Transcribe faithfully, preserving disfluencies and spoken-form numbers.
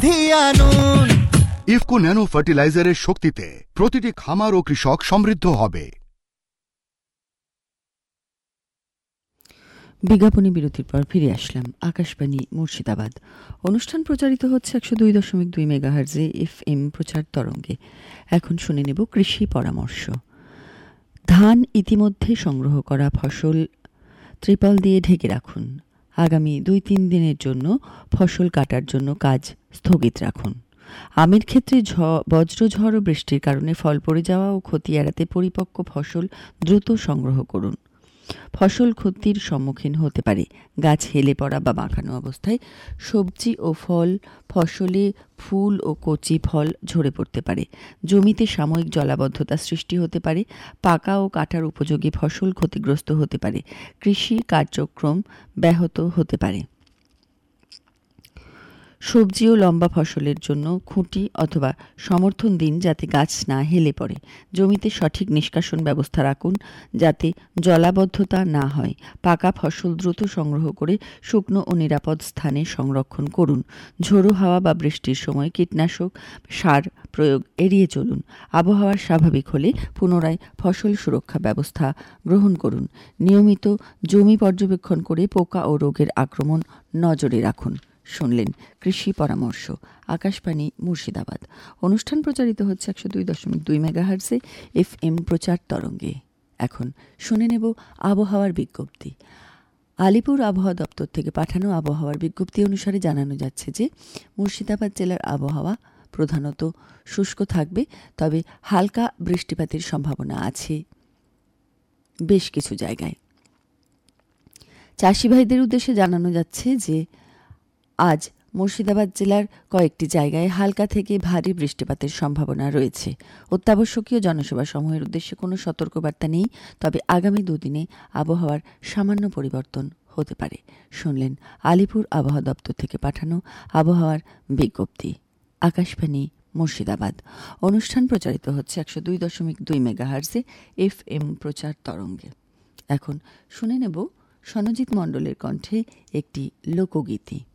আনুন। ইফকো ন্যানো ফার্টিলাইজারের শক্তিতে প্রতিটি খামার ও কৃষক সমৃদ্ধ হবে। বিজ্ঞাপনী বিরতির পর ফিরে আসলাম আকাশবাণী মুর্শিদাবাদ। অনুষ্ঠান প্রচারিত হচ্ছে একশো দুই দশমিক দুই মেগাহার্জে এফ এম প্রচার তরঙ্গে। এখন শুনে নেব কৃষি পরামর্শ। ধান ইতিমধ্যে সংগ্রহ করা ফসল ত্রিপল দিয়ে ঢেকে রাখুন। আগামী দুই তিন দিনের জন্য ফসল কাটার জন্য কাজ স্থগিত রাখুন। আমের ক্ষেত্রে বজ্রঝড় ও বৃষ্টির কারণে ফল পড়ে যাওয়া ও ক্ষতি এড়াতে পরিপক্ক ফসল দ্রুত সংগ্রহ করুন। ফসল ক্ষতির সম্মুখীন হতে পারে গাছ হেলে পড়া বা বাঁকানো অবস্থায়। সবজি ও ফল ফসলে ফুল ও কচি ফল ঝরে পড়তে পারে। জমিতে সাময়িক জলাবদ্ধতা সৃষ্টি হতে পারে। পাকা ও কাটার উপযোগী ফসল ক্ষতিগ্রস্ত হতে পারে। কৃষি কার্যক্রম ব্যাহত হতে পারে। সবজি ও লম্বা ফসলের জন্য খুঁটি অথবা সমর্থন দিন যাতে গাছ না হেলে পড়ে। জমিতে সঠিক নিষ্কাশন ব্যবস্থা রাখুন যাতে জলাবদ্ধতা না হয়। পাকা ফসল দ্রুত সংগ্রহ করে শুকনো ও নিরাপদ স্থানে সংরক্ষণ করুন। ঝোড়ো হাওয়া বা বৃষ্টির সময় কীটনাশক সার প্রয়োগ এড়িয়ে চলুন। আবহাওয়া স্বাভাবিক হলে পুনরায় ফসল সুরক্ষা ব্যবস্থা গ্রহণ করুন। নিয়মিত জমি পর্যবেক্ষণ করে পোকা ও রোগের আক্রমণ নজরে রাখুন। শুনলেন কৃষি পরামর্শ আকাশবাণী মুর্শিদাবাদ। অনুষ্ঠান প্রচারিত হচ্ছে একশো দুই দশমিক দুই মেগাহার্জে এফ এম প্রচার তরঙ্গে। এখন শুনে নেব আবহাওয়ার বিজ্ঞপ্তি। আলিপুর আবহাওয়া দপ্তর থেকে পাঠানো আবহাওয়ার বিজ্ঞপ্তি অনুসারে জানানো যাচ্ছে যে মুর্শিদাবাদ জেলার আবহাওয়া প্রধানত শুষ্ক থাকবে, তবে হালকা বৃষ্টিপাতের সম্ভাবনা আছে বেশ কিছু জায়গায়। চাষি ভাইদের উদ্দেশ্যে জানানো যাচ্ছে যে আজ মুর্শিদাবাদ জেলার কয়েকটি জায়গায় হালকা থেকে ভারী বৃষ্টিপাতের সম্ভাবনা রয়েছে। অত্যাবশ্যকীয় জনসেবা সমূহের উদ্দেশ্যে কোনো সতর্কবার্তা নেই, তবে আগামী দুদিনে আবহাওয়ার সামান্য পরিবর্তন হতে পারে। শুনলেন আলিপুর আবহাওয়া দপ্তর থেকে পাঠানো আবহাওয়ার বিজ্ঞপ্তি। আকাশবাণী মুর্শিদাবাদ। অনুষ্ঠান প্রচারিত হচ্ছে একশো দুই দশমিক দুই মেগাহার্জে এফ এম প্রচার তরঙ্গে। এখন শুনে নেব সনজিৎ মণ্ডলের কণ্ঠে একটি লোকগীতি।